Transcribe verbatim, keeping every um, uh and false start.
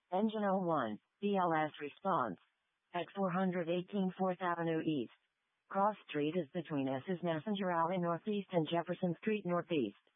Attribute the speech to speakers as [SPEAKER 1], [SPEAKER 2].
[SPEAKER 1] Engine oh one, B L S response. At four eighteen fourth Avenue East. Cross Street is between S's Messenger Alley Northeast and Jefferson Street Northeast.